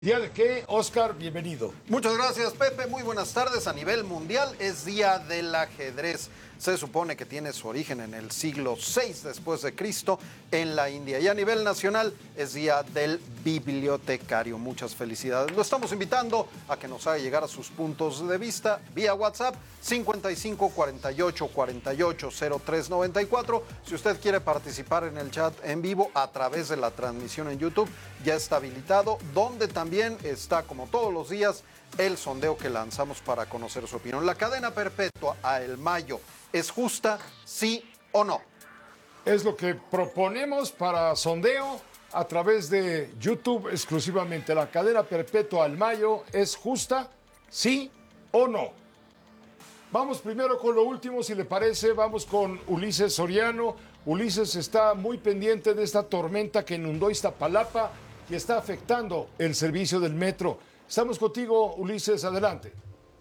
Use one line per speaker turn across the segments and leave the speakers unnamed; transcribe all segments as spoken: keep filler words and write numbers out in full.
¿Día de qué, Oscar? Bienvenido.
Muchas gracias, Pepe. Muy buenas tardes. A nivel mundial es Día del Ajedrez. Se supone que tiene su origen en el siglo seis después de Cristo en la India. Y a nivel nacional es Día del Bibliotecario. Muchas felicidades. Lo estamos invitando a que nos haga llegar a sus puntos de vista vía WhatsApp cincuenta y cinco cuarenta y ocho cuarenta y ocho cero tres noventa y cuatro. Si usted quiere participar en el chat en vivo a través de la transmisión en YouTube, ya está habilitado, donde también está, como todos los días, el sondeo que lanzamos para conocer su opinión. ¿La cadena perpetua a El Mayo es justa, sí o no?
Es lo que proponemos para sondeo a través de YouTube exclusivamente. ¿La cadena perpetua al Mayo es justa, sí o no? Vamos primero con lo último, si le parece. Vamos con Ulises Soriano. Ulises está muy pendiente de esta tormenta que inundó Iztapalapa y está afectando el servicio del metro. Estamos contigo, Ulises, adelante.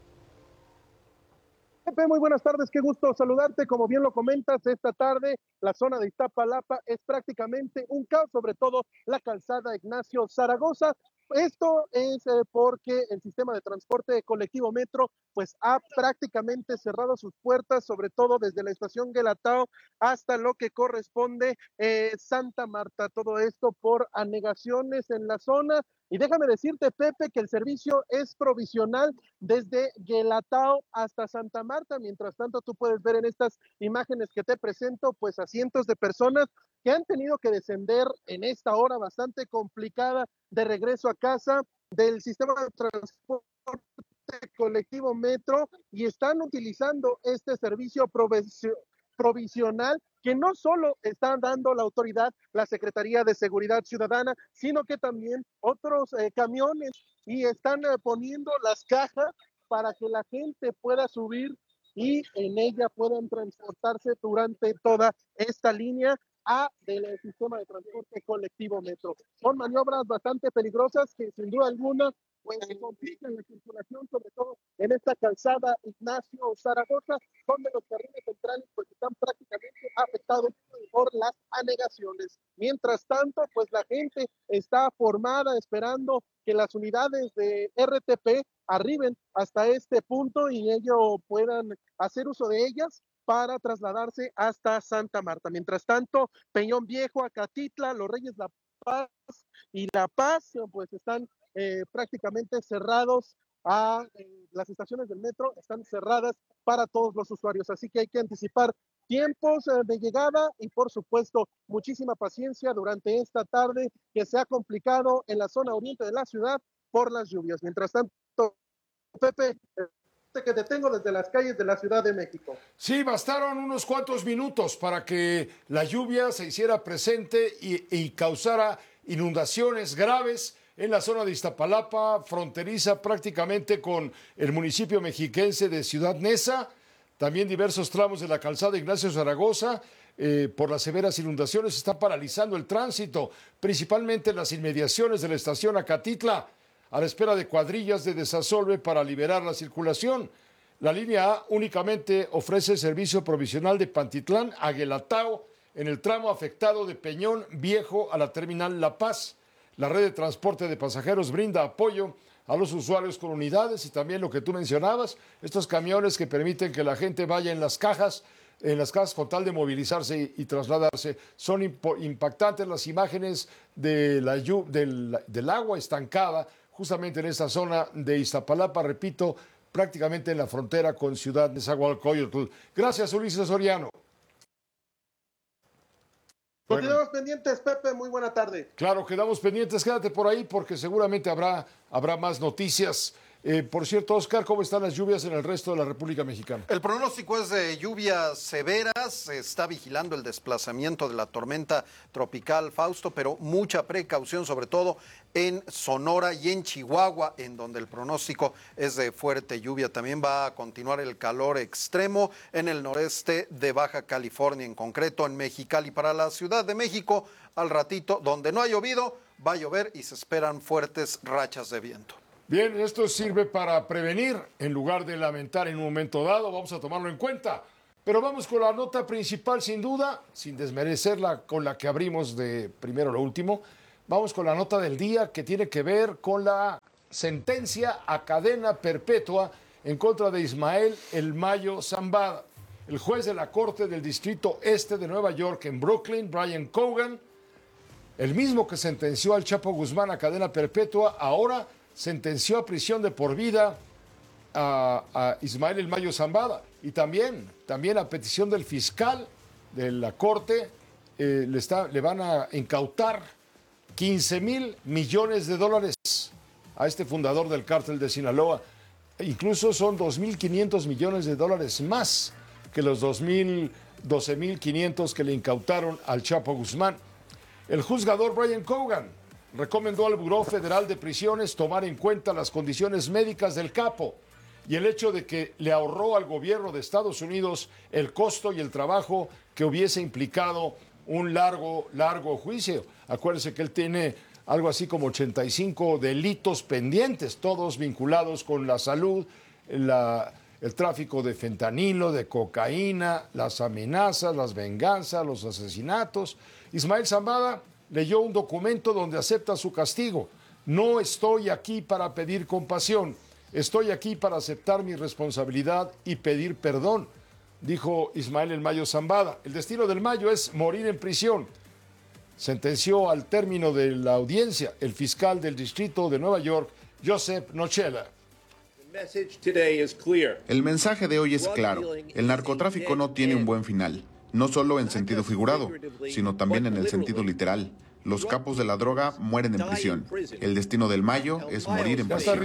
Pepe, muy buenas tardes, qué gusto saludarte. Como bien lo comentas, esta tarde la zona de Iztapalapa es prácticamente un caos, sobre todo la calzada Ignacio Zaragoza. Esto es eh, porque el sistema de transporte colectivo Metro pues ha prácticamente cerrado sus puertas, sobre todo desde la estación Guelatao hasta lo que corresponde eh, Santa Marta. Todo esto por anegaciones en la zona. Y déjame decirte, Pepe, que el servicio es provisional desde Guelatao hasta Santa Marta. Mientras tanto, tú puedes ver en estas imágenes que te presento, pues a cientos de personas que han tenido que descender en esta hora bastante complicada de regreso a casa del sistema de transporte colectivo Metro y están utilizando este servicio provisional que no solo está dando la autoridad, la Secretaría de Seguridad Ciudadana, sino que también otros eh, camiones y están eh, poniendo las cajas para que la gente pueda subir y en ella puedan transportarse durante toda esta línea A del sistema de transporte colectivo Metro. Son maniobras bastante peligrosas que sin duda alguna pues complican la circulación, sobre todo en esta calzada Ignacio Zaragoza, donde los carriles centrales pues están prácticamente afectados por las anegaciones. Mientras tanto, pues la gente está formada esperando que las unidades de R T P arriben hasta este punto y ellos puedan hacer uso de ellas para trasladarse hasta Santa Marta. Mientras tanto, Peñón Viejo, Acatitla, Los Reyes La Paz y La Paz, pues están eh, prácticamente cerrados a eh, las estaciones del metro, están cerradas para todos los usuarios, así que hay que anticipar tiempos eh, de llegada y por supuesto muchísima paciencia durante esta tarde que se ha complicado en la zona oriente de la ciudad por las lluvias. Mientras tanto, Pepe, que te tengo desde las calles de la Ciudad de México.
Sí, bastaron unos cuantos minutos para que la lluvia se hiciera presente y, y causara inundaciones graves en la zona de Iztapalapa, fronteriza prácticamente con el municipio mexiquense de Ciudad Neza, también diversos tramos de la calzada Ignacio Zaragoza. Eh, por las severas inundaciones está paralizando el tránsito, principalmente en las inmediaciones de la estación Acatitla, a la espera de cuadrillas de desasolve para liberar la circulación. La línea A únicamente ofrece servicio provisional de Pantitlán a Guelatao en el tramo afectado de Peñón Viejo a la terminal La Paz. La red de transporte de pasajeros brinda apoyo a los usuarios con unidades y también lo que tú mencionabas, estos camiones que permiten que la gente vaya en las cajas, en las casas con tal de movilizarse y, y trasladarse. Son impactantes las imágenes de la, del, del agua estancada justamente en esta zona de Iztapalapa, repito, prácticamente en la frontera con Ciudad de Nezahualcóyotl. Gracias, Ulises Soriano.
Continuamos bueno. pendientes, Pepe, muy buena tarde.
Claro, quedamos pendientes, quédate por ahí porque seguramente habrá, habrá más noticias. Eh, por cierto, Oscar, ¿cómo están las lluvias en el resto de la República Mexicana?
El pronóstico es de lluvias severas, se está vigilando el desplazamiento de la tormenta tropical Fausto, pero mucha precaución, sobre todo en Sonora y en Chihuahua, en donde el pronóstico es de fuerte lluvia. También va a continuar el calor extremo en el noreste de Baja California, en concreto en Mexicali. Para la Ciudad de México, al ratito, donde no ha llovido, va a llover y se esperan fuertes rachas de viento.
Bien, esto sirve para prevenir en lugar de lamentar en un momento dado, vamos a tomarlo en cuenta. Pero vamos con la nota principal, sin duda, sin desmerecerla con la que abrimos de primero lo último. Vamos con la nota del día que tiene que ver con la sentencia a cadena perpetua en contra de Ismael El Mayo Zambada. El juez de la Corte del Distrito Este de Nueva York en Brooklyn, Brian Cogan, el mismo que sentenció al Chapo Guzmán a cadena perpetua, ahora sentenció a prisión de por vida a, a Ismael El Mayo Zambada. Y también, también a petición del fiscal de la Corte, eh, le, está, le van a incautar quince mil millones de dólares a este fundador del cártel de Sinaloa. Incluso son dos mil quinientos millones de dólares más que los doce mil quinientos que le incautaron al Chapo Guzmán. El juzgador Brian Cogan recomendó al Buró Federal de Prisiones tomar en cuenta las condiciones médicas del capo y el hecho de que le ahorró al gobierno de Estados Unidos el costo y el trabajo que hubiese implicado un largo, largo juicio. Acuérdense que él tiene algo así como ochenta y cinco delitos pendientes, todos vinculados con la salud, la, el tráfico de fentanilo, de cocaína, las amenazas, las venganzas, los asesinatos. Ismael Zambada leyó un documento donde acepta su castigo. No estoy aquí para pedir compasión, estoy aquí para aceptar mi responsabilidad y pedir perdón, dijo Ismael El Mayo Zambada. El destino del Mayo es morir en prisión. Sentenció al término de la audiencia el fiscal del distrito de Nueva York, Joseph Nochella.
El mensaje de hoy es claro. El narcotráfico no tiene un buen final, no solo en sentido figurado, sino también en el sentido literal. Los capos de la droga mueren en prisión. El destino del Mayo es morir en prisión.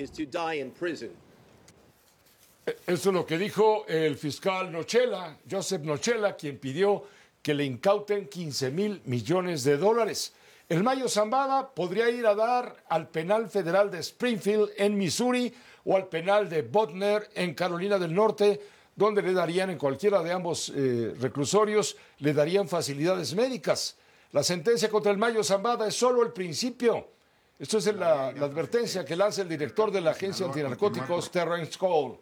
Eso es lo que dijo el fiscal Nochella, Joseph Nochella, quien pidió que le incauten quince mil millones de dólares. El Mayo Zambada podría ir a dar al penal federal de Springfield en Missouri o al penal de Butner en Carolina del Norte, donde le darían, en cualquiera de ambos eh, reclusorios, le darían facilidades médicas. La sentencia contra el Mayo Zambada es solo el principio. Esto es la, la advertencia que lanza el director de la agencia antinarcóticos, Terrence Cole.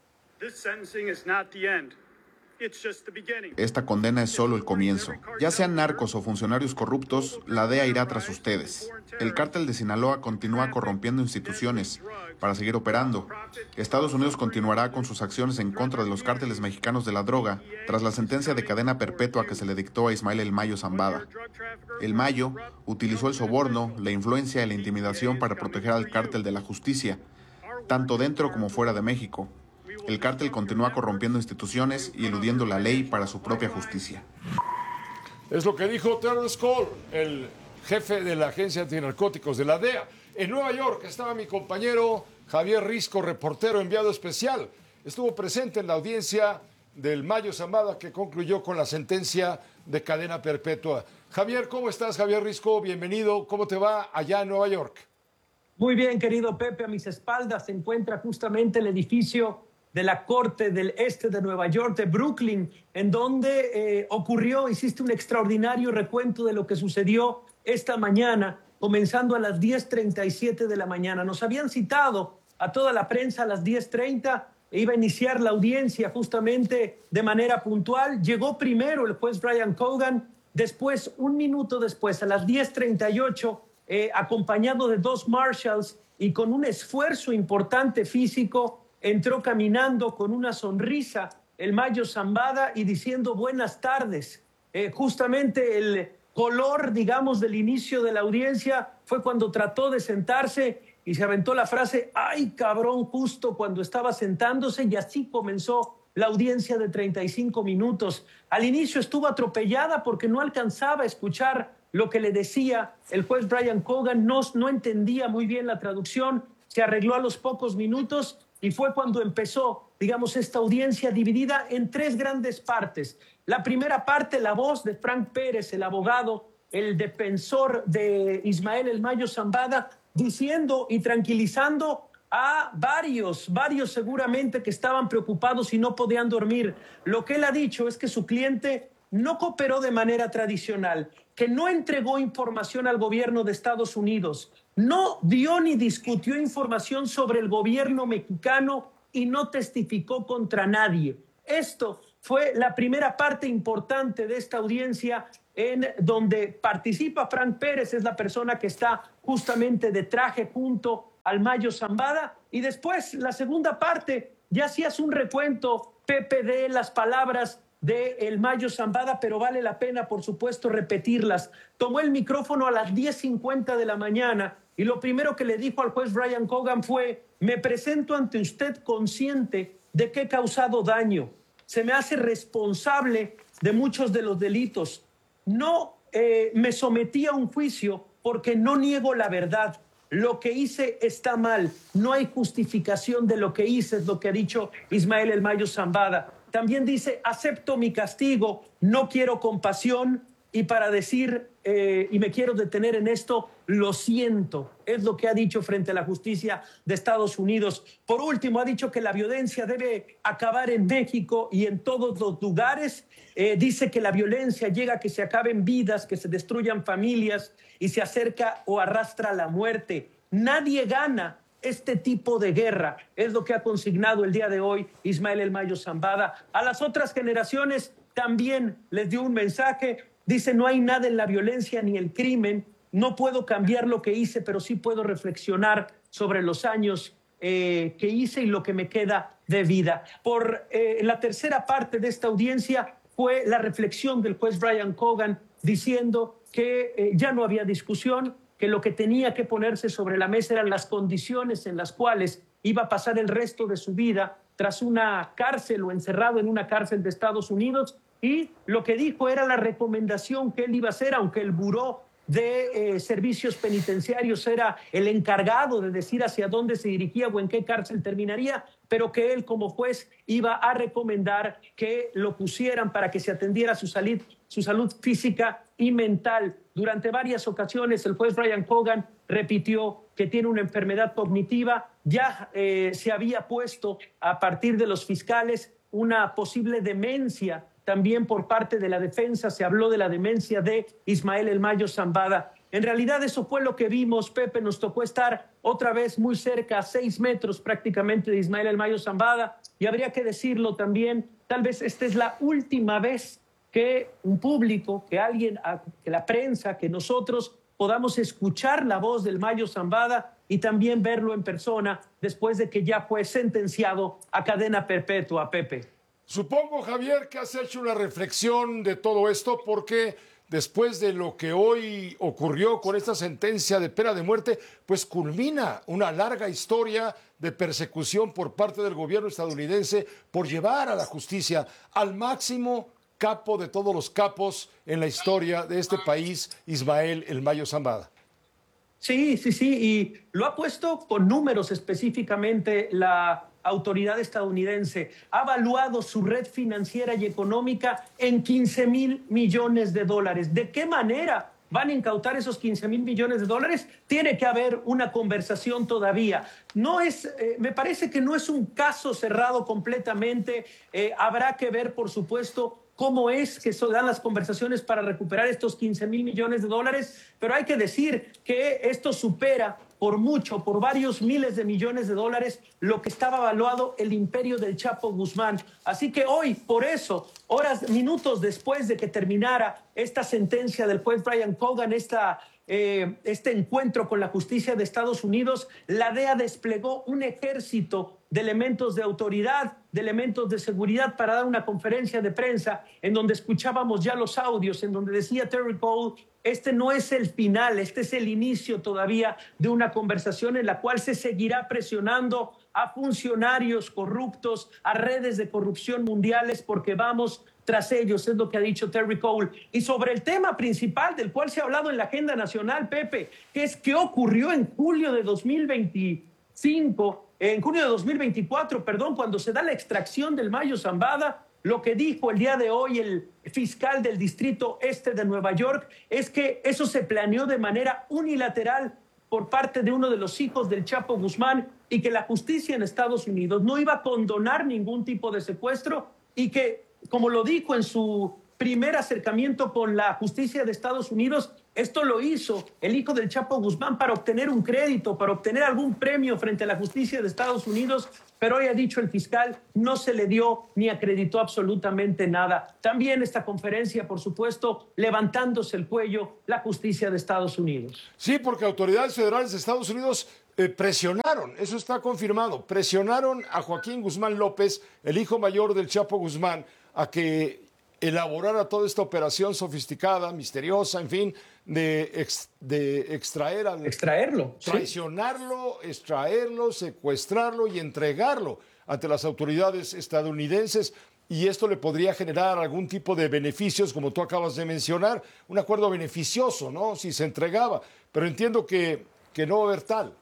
Esta condena es solo el comienzo. Ya sean narcos o funcionarios corruptos, la D E A irá tras ustedes. El cártel de Sinaloa continúa corrompiendo instituciones para seguir operando. Estados Unidos continuará con sus acciones en contra de los cárteles mexicanos de la droga tras la sentencia de cadena perpetua que se le dictó a Ismael El Mayo Zambada. El Mayo utilizó el soborno, la influencia y la intimidación para proteger al cártel de la justicia, tanto dentro como fuera de México. El cártel continúa corrompiendo instituciones y eludiendo la ley para su propia justicia.
Es lo que dijo Terrence Cole, el jefe de la agencia antinarcóticos de la D E A. En Nueva York estaba mi compañero Javier Risco, reportero enviado especial. Estuvo presente en la audiencia del Mayo Zambada que concluyó con la sentencia de cadena perpetua. Javier, ¿cómo estás, Javier Risco? Bienvenido. ¿Cómo te va allá en Nueva York?
Muy bien, querido Pepe. A mis espaldas se encuentra justamente el edificio de la Corte del Este de Nueva York, de Brooklyn, en donde eh, ocurrió, hiciste un extraordinario recuento de lo que sucedió esta mañana, comenzando a las diez treinta y siete de la mañana. Nos habían citado a toda la prensa a las diez treinta, e iba a iniciar la audiencia justamente de manera puntual. Llegó primero el juez Brian Cogan, después, un minuto después, a las diez treinta y ocho, eh, acompañado de dos marshals y con un esfuerzo importante físico, entró caminando con una sonrisa el Mayo Zambada y diciendo buenas tardes. Eh, justamente el color, digamos, del inicio de la audiencia fue cuando trató de sentarse y se aventó la frase, ¡ay, cabrón!, justo cuando estaba sentándose, y así comenzó la audiencia de treinta y cinco minutos. Al inicio estuvo atropellada porque no alcanzaba a escuchar lo que le decía el juez Brian Cogan, no, no entendía muy bien la traducción, se arregló a los pocos minutos. Y fue cuando empezó, digamos, esta audiencia dividida en tres grandes partes. La primera parte, la voz de Frank Pérez, el abogado, el defensor de Ismael El Mayo Zambada, diciendo y tranquilizando a varios, varios seguramente que estaban preocupados y no podían dormir. Lo que él ha dicho es que su cliente no cooperó de manera tradicional, que no entregó información al gobierno de Estados Unidos, no dio ni discutió información sobre el gobierno mexicano y no testificó contra nadie. Esto fue la primera parte importante de esta audiencia en donde participa Frank Pérez, es la persona que está justamente de traje junto al Mayo Zambada, y después la segunda parte, ya sí hace un recuento, Pepe, de las palabras de el Mayo Zambada, pero vale la pena, por supuesto, repetirlas. Tomó el micrófono a las diez cincuenta de la mañana y lo primero que le dijo al juez Brian Cogan fue: me presento ante usted consciente de que he causado daño. Se me hace responsable de muchos de los delitos. No eh, me sometí a un juicio porque no niego la verdad. Lo que hice está mal. No hay justificación de lo que hice, es lo que ha dicho Ismael El Mayo Zambada. También dice: acepto mi castigo, no quiero compasión, y para decir, eh, y me quiero detener en esto, lo siento. Es lo que ha dicho frente a la justicia de Estados Unidos. Por último, ha dicho que la violencia debe acabar en México y en todos los lugares. Eh, dice que la violencia llega a que se acaben vidas, que se destruyan familias y se acerca o arrastra la muerte. Nadie gana este tipo de guerra, es lo que ha consignado el día de hoy Ismael El Mayo Zambada. A las otras generaciones también les dio un mensaje. Dice: no hay nada en la violencia ni el crimen, no puedo cambiar lo que hice, pero sí puedo reflexionar sobre los años eh, que hice y lo que me queda de vida. Por eh, la tercera parte de esta audiencia fue la reflexión del juez Brian Cogan, diciendo que eh, ya no había discusión, que lo que tenía que ponerse sobre la mesa eran las condiciones en las cuales iba a pasar el resto de su vida tras una cárcel o encerrado en una cárcel de Estados Unidos, y lo que dijo era la recomendación que él iba a hacer, aunque el buró de eh, servicios penitenciarios era el encargado de decir hacia dónde se dirigía o en qué cárcel terminaría, pero que él como juez iba a recomendar que lo pusieran para que se atendiera su salud, su salud física y mental. Durante varias ocasiones el juez Brian Cogan repitió que tiene una enfermedad cognitiva. Ya eh, se había puesto a partir de los fiscales una posible demencia. También por parte de la defensa se habló de la demencia de Ismael El Mayo Zambada. En realidad eso fue lo que vimos, Pepe. Nos tocó estar otra vez muy cerca, a seis metros prácticamente, de Ismael El Mayo Zambada. Y habría que decirlo también, tal vez esta es la última vez que un público, que alguien, que la prensa, que nosotros podamos escuchar la voz del Mayo Zambada y también verlo en persona después de que ya fue sentenciado a cadena perpetua, Pepe.
Supongo, Javier, que has hecho una reflexión de todo esto, porque después de lo que hoy ocurrió con esta sentencia de pena de muerte, pues culmina una larga historia de persecución por parte del gobierno estadounidense por llevar a la justicia al máximo capo de todos los capos en la historia de este país, Ismael El Mayo Zambada.
Sí, sí, sí, y lo ha puesto con números específicamente la autoridad estadounidense. Ha evaluado su red financiera y económica en quince mil millones de dólares. ¿De qué manera van a incautar esos quince mil millones de dólares? Tiene que haber una conversación todavía. No es, eh, me parece que no es un caso cerrado completamente. Eh, habrá que ver, por supuesto, cómo es que se dan las conversaciones para recuperar estos quince mil millones de dólares, pero hay que decir que esto supera por mucho, por varios miles de millones de dólares, lo que estaba evaluado el imperio del Chapo Guzmán. Así que hoy, por eso, horas, minutos después de que terminara esta sentencia del juez Brian Cogan, esta, eh, este encuentro con la justicia de Estados Unidos, la D E A desplegó un ejército de elementos de autoridad, de elementos de seguridad para dar una conferencia de prensa en donde escuchábamos ya los audios, en donde decía Terry Cole: este no es el final, este es el inicio todavía de una conversación en la cual se seguirá presionando a funcionarios corruptos, a redes de corrupción mundiales, porque vamos tras ellos, es lo que ha dicho Terry Cole. Y sobre el tema principal del cual se ha hablado en la agenda nacional, Pepe, que es qué ocurrió en julio de dos mil veinticinco, en junio de dos mil veinticuatro, perdón, cuando se da la extracción del Mayo Zambada. Lo que dijo el día de hoy el fiscal del Distrito Este de Nueva York es que eso se planeó de manera unilateral por parte de uno de los hijos del Chapo Guzmán y que la justicia en Estados Unidos no iba a condonar ningún tipo de secuestro y que, como lo dijo en su primer acercamiento con la justicia de Estados Unidos, esto lo hizo el hijo del Chapo Guzmán para obtener un crédito, para obtener algún premio frente a la justicia de Estados Unidos, pero hoy ha dicho el fiscal, no se le dio ni acreditó absolutamente nada. También esta conferencia, por supuesto, levantándose el cuello la justicia de Estados Unidos.
Sí, porque autoridades federales de Estados Unidos eh, presionaron, eso está confirmado, presionaron a Joaquín Guzmán López, el hijo mayor del Chapo Guzmán, a que elaborara toda esta operación sofisticada, misteriosa, en fin, de, ex, de extraer al...
Extraerlo.
Traicionarlo, ¿sí? Extraerlo, secuestrarlo y entregarlo ante las autoridades estadounidenses. Y esto le podría generar algún tipo de beneficios, como tú acabas de mencionar, un acuerdo beneficioso, ¿no? Si se entregaba. Pero entiendo que, que no va a haber tal.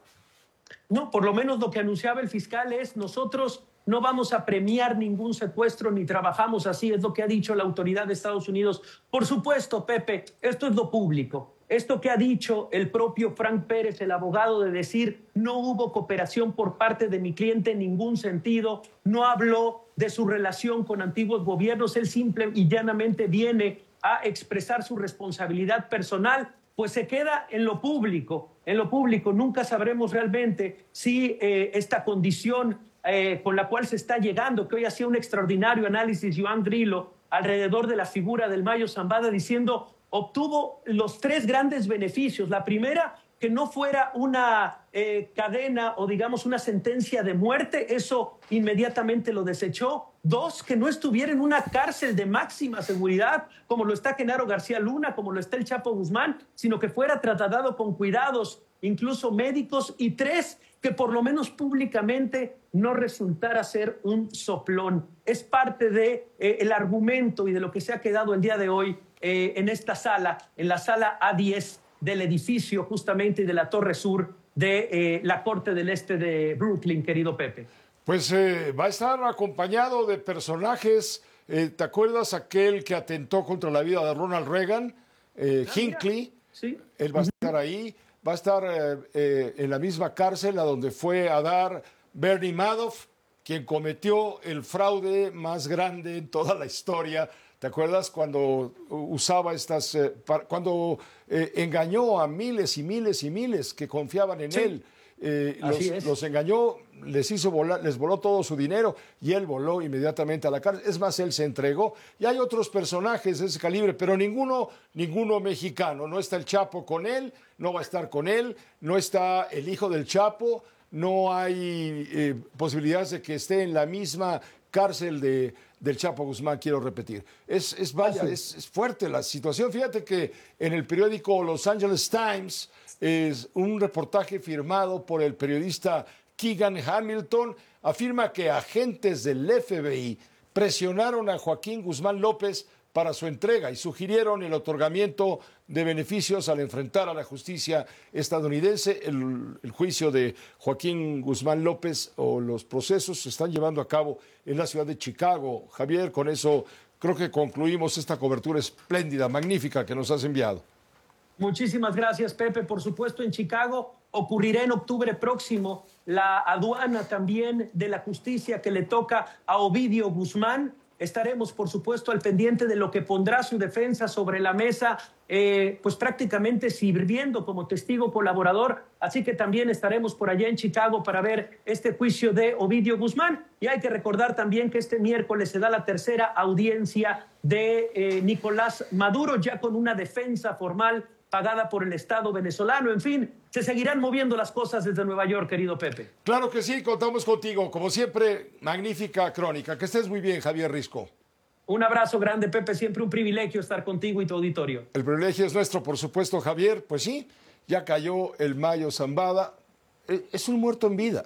No, por lo menos lo que anunciaba el fiscal es nosotros no vamos a premiar ningún secuestro ni trabajamos así, es lo que ha dicho la autoridad de Estados Unidos. Por supuesto, Pepe, esto es lo público. Esto que ha dicho el propio Frank Pérez, el abogado, de decir no hubo cooperación por parte de mi cliente en ningún sentido, no habló de su relación con antiguos gobiernos, él simple y llanamente viene a expresar su responsabilidad personal, pues se queda en lo público. En lo público nunca sabremos realmente si eh, esta condición eh, con la cual se está llegando, que hoy hacía un extraordinario análisis Joan Grillo alrededor de la figura del Mayo Zambada, diciendo obtuvo los tres grandes beneficios. La primera, que no fuera una eh, cadena o digamos una sentencia de muerte, eso inmediatamente lo desechó. Dos, que no estuviera en una cárcel de máxima seguridad, como lo está Genaro García Luna, como lo está el Chapo Guzmán, sino que fuera tratado con cuidados, incluso médicos. Y tres, que por lo menos públicamente no resultara ser un soplón. Es parte de eh, el argumento y de lo que se ha quedado el día de hoy eh, en esta sala, en la sala A diez del edificio justamente de la Torre Sur de eh, la Corte del Este de Brooklyn, querido Pepe.
Pues eh, va a estar acompañado de personajes, eh, ¿te acuerdas aquel que atentó contra la vida de Ronald Reagan? Eh,
Ah,
Hinckley,
sí.
Él va a estar ahí, va a estar eh, eh, en la misma cárcel a donde fue a dar Bernie Madoff, quien cometió el fraude más grande en toda la historia. ¿Te acuerdas cuando usaba estas, eh, para, cuando eh, engañó a miles y miles y miles que confiaban en
Sí.
él? Eh, los,
Así es.
los engañó, les hizo volar, les voló todo su dinero y él voló inmediatamente a la cárcel. Es más, él se entregó. Y hay otros personajes de ese calibre, pero ninguno, ninguno mexicano. No está el Chapo con él, no va a estar con él, no está el hijo del Chapo, no hay eh, posibilidades de que esté en la misma cárcel de, del Chapo Guzmán, quiero repetir. Es, es vaya, es, es fuerte la situación. Fíjate que en el periódico Los Angeles Times es un reportaje firmado por el periodista Keegan Hamilton, afirma que agentes del F B I presionaron a Joaquín Guzmán López para su entrega y sugirieron el otorgamiento de beneficios al enfrentar a la justicia estadounidense. El, el juicio de Joaquín Guzmán López o los procesos se están llevando a cabo en la ciudad de Chicago. Javier, con eso creo que concluimos esta cobertura espléndida, magnífica que nos has enviado.
Muchísimas gracias, Pepe. Por supuesto, en Chicago ocurrirá en octubre próximo la aduana también de la justicia que le toca a Ovidio Guzmán. Estaremos, por supuesto, al pendiente de lo que pondrá su defensa sobre la mesa, eh, pues prácticamente sirviendo como testigo colaborador. Así que también estaremos por allá en Chicago para ver este juicio de Ovidio Guzmán. Y hay que recordar también que este miércoles se da la tercera audiencia de eh, Nicolás Maduro, ya con una defensa formal pagada por el Estado venezolano. En fin, se seguirán moviendo las cosas desde Nueva York, querido Pepe.
Claro que sí, contamos contigo. Como siempre, magnífica crónica. Que estés muy bien, Javier Risco.
Un abrazo grande, Pepe. Siempre un privilegio estar contigo y tu auditorio.
El privilegio es nuestro, por supuesto, Javier. Pues sí, ya cayó el Mayo Zambada. Es un muerto en vida.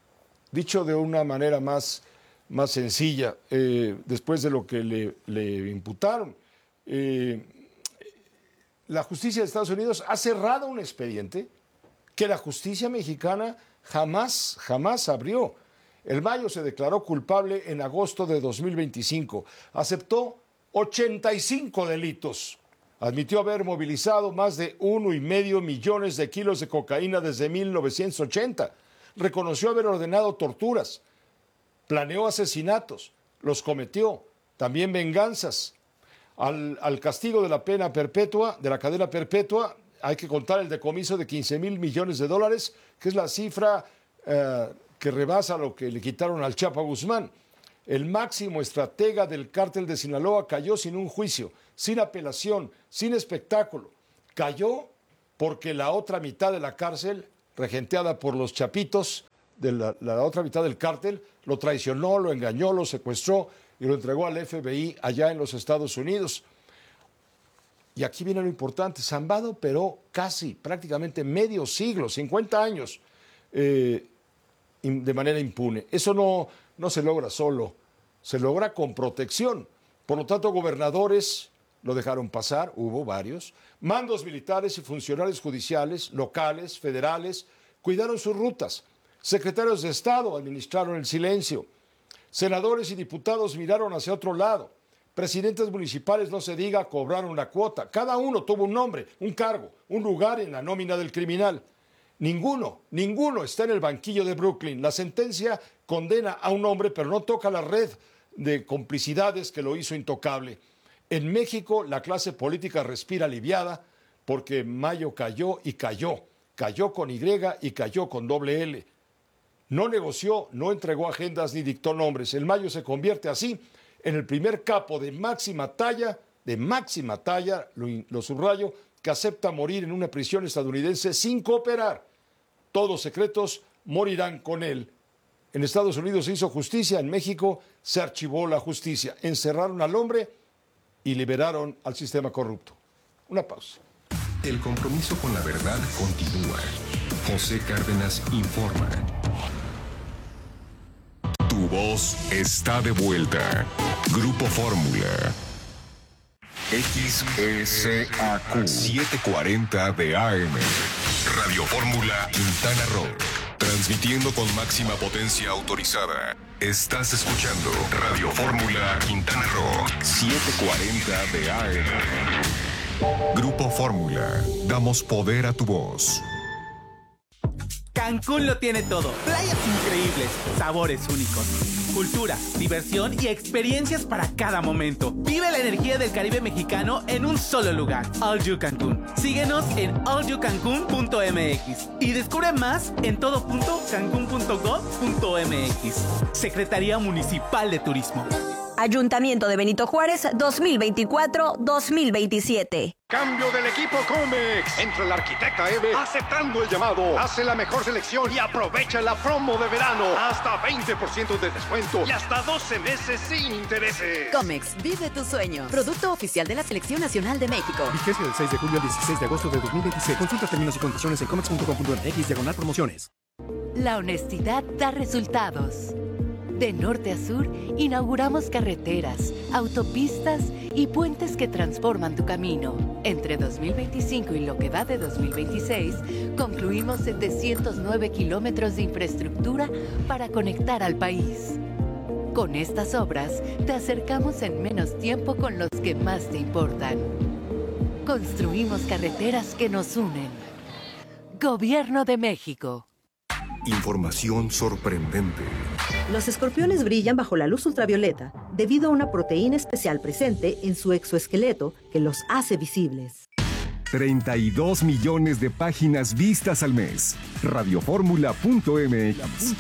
Dicho de una manera más, más sencilla, eh, después de lo que le, le imputaron. Eh, La justicia de Estados Unidos ha cerrado un expediente que la justicia mexicana jamás, jamás abrió. El Mayo se declaró culpable en agosto de dos mil veinticinco. Aceptó ochenta y cinco delitos. Admitió haber movilizado más de uno y medio millones de kilos de cocaína desde mil novecientos ochenta. Reconoció haber ordenado torturas. Planeó asesinatos. Los cometió. También venganzas. Al, al castigo de la pena perpetua, de la cadena perpetua, hay que contar el decomiso de quince mil millones de dólares, que es la cifra eh, que rebasa lo que le quitaron al Chapo Guzmán. El máximo estratega del cártel de Sinaloa cayó sin un juicio, sin apelación, sin espectáculo. Cayó porque la otra mitad de la cárcel, regenteada por los chapitos de la, la otra mitad del cártel, lo traicionó, lo engañó, lo secuestró y lo entregó al F B I allá en los Estados Unidos. Y aquí viene lo importante, Zambada operó casi, prácticamente medio siglo, cincuenta años, eh, de manera impune. Eso no, no se logra solo, se logra con protección. Por lo tanto, gobernadores lo dejaron pasar, hubo varios, mandos militares y funcionarios judiciales, locales, federales, cuidaron sus rutas. Secretarios de Estado administraron el silencio. Senadores y diputados miraron hacia otro lado. Presidentes municipales, no se diga, cobraron una cuota. Cada uno tuvo un nombre, un cargo, un lugar en la nómina del criminal. Ninguno, ninguno está en el banquillo de Brooklyn. La sentencia condena a un hombre, pero no toca la red de complicidades que lo hizo intocable. En México, la clase política respira aliviada porque Mayo cayó y cayó. Cayó con Y y cayó con doble L. No negoció, no entregó agendas ni dictó nombres. El Mayo se convierte así en el primer capo de máxima talla, de máxima talla, lo, lo subrayo, que acepta morir en una prisión estadounidense sin cooperar. Todos secretos morirán con él. En Estados Unidos se hizo justicia, en México se archivó la justicia. Encerraron al hombre y liberaron al sistema corrupto. Una pausa.
El compromiso con la verdad continúa. José Cárdenas informa. Tu voz está de vuelta. Grupo Fórmula. X E C A Q setecientos cuarenta de A M. Radio Fórmula Quintana Roo. Transmitiendo con máxima potencia autorizada. Estás escuchando Radio Fórmula Quintana Roo setecientos cuarenta de A M. Grupo Fórmula. Damos poder a tu voz.
Cancún lo tiene todo. Playas increíbles, sabores únicos, cultura, diversión y experiencias para cada momento. Vive la energía del Caribe mexicano en un solo lugar. All You Cancún. Síguenos en all you cancún punto m x y descubre más en todo punto cancún punto gov punto m x. Secretaría Municipal de Turismo.
Ayuntamiento de Benito Juárez dos mil veinticuatro dos mil veintisiete.
Cambio del equipo Comex. Entra el arquitecta Eve aceptando el llamado. Hace la mejor selección y aprovecha la promo de verano. Hasta veinte por ciento de descuento y hasta doce meses sin intereses.
Comex, vive tu sueño. Producto oficial de la Selección Nacional de México.
Vigencia del seis de julio al dieciséis de agosto de dos mil veintiséis. Consulta términos y condiciones en comex punto com punto m x diagonal promociones.
La honestidad da resultados. De norte a sur, inauguramos carreteras, autopistas y puentes que transforman tu camino. Entre dos mil veinticinco y lo que va de dos mil veintiséis, concluimos setecientos nueve kilómetros de infraestructura para conectar al país. Con estas obras, te acercamos en menos tiempo con los que más te importan. Construimos carreteras que nos unen. Gobierno de México.
Información sorprendente.
Los escorpiones brillan bajo la luz ultravioleta debido a una proteína especial presente en su exoesqueleto que los hace visibles.
treinta y dos millones de páginas vistas al mes. radio fórmula punto m x.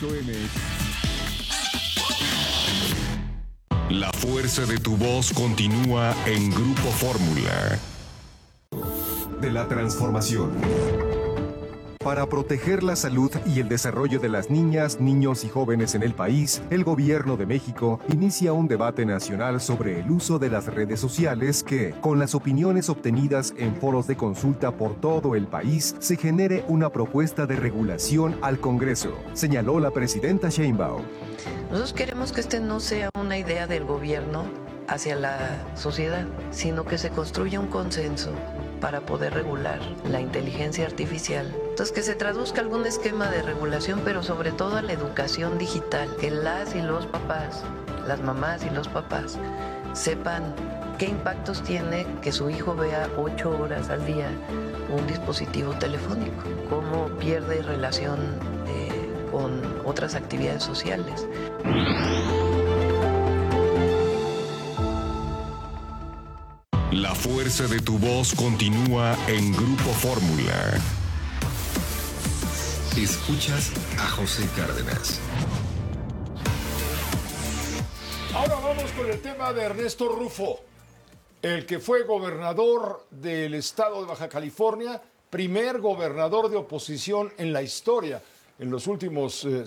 La fuerza de tu voz continúa en Grupo Fórmula. De la transformación. Para proteger la salud y el desarrollo de las niñas, niños y jóvenes en el país, el Gobierno de México inicia un debate nacional sobre el uso de las redes sociales que, con las opiniones obtenidas en foros de consulta por todo el país, se genere una propuesta de regulación al Congreso, señaló la presidenta Sheinbaum.
Nosotros queremos que este no sea una idea del gobierno hacia la sociedad, sino que se construya un consenso para poder regular la inteligencia artificial. Entonces, que se traduzca algún esquema de regulación, pero sobre todo a la educación digital, que las y los papás, las mamás y los papás, sepan qué impactos tiene que su hijo vea ocho horas al día un dispositivo telefónico, cómo pierde relación eh, con otras actividades sociales.
La fuerza de tu voz continúa en Grupo Fórmula. Escuchas a José Cárdenas.
Ahora vamos con el tema de Ernesto Rufo, el que fue gobernador del estado de Baja California, primer gobernador de oposición en la historia en los últimos eh,